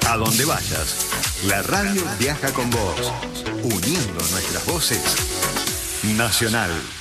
A donde vayas, la radio viaja con vos, uniendo nuestras voces. Nacional.